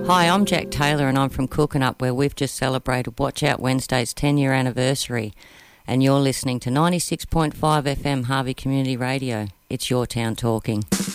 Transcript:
Hi, I'm Jack Taylor and I'm from Cooking Up, where we've just celebrated Watch Out Wednesday's 10-year anniversary, and you're listening to 96.5 FM Harvey Community Radio. It's your town talking.